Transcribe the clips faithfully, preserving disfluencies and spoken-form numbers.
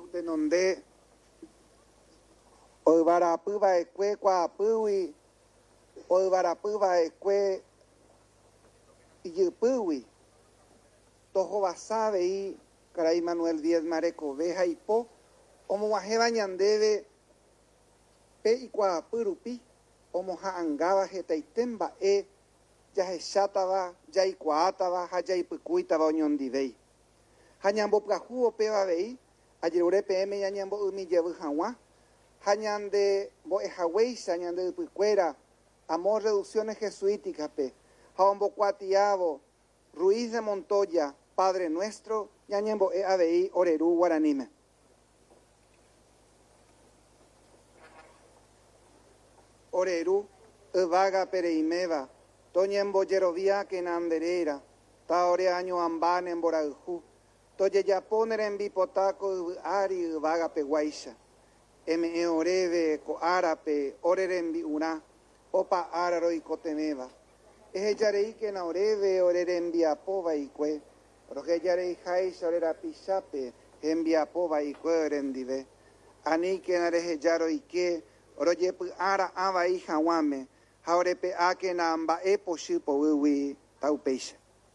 tenonde oivarapyva ekue kuaapýgui oivarapýva ekue ijypýgui tohovasa avei karai Manuel Díaz Marekove haipo omog̃uahẽva ñandéve pe ikuaapy rupi omoha'ãngáva hetaite mba'e jahechátava jaikuaátava ha jaipykúitava oñondivéi ha ñambopyahu upéva avei ajéure peẽme ñañembo'ymijevy hag̃ua ha ñande mbo'ehaguéicha ñande ypykuéra Amor Reducciones Jesuíticape ha ombokuatiavo Ruiz de Montoya Padre Nuestro ñañembo'e avei oreru guaraníme. Oreru yvága pereiméva toñembojerovia kenanderéra taore añoamba nemborayhu tojejapo nerembipotáko yvy'ári yvága peguáicha eme'ẽ oréve ko árape orerembi'urã opa ára roikoteméva ehejareíkena oréve orerembiapova'ikue rohejareiháicha orerapichápe hembiapova'ikue orendive aníkena reheja roike rojepy'ára avai hag̃uáme ha orepe'ákena mba'e pochy povýgui taupéicha.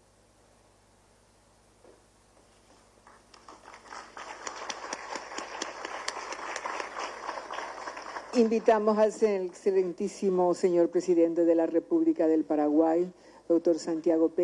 Invitamos al excelentísimo señor presidente de la República del Paraguay, doctor Santiago Peña.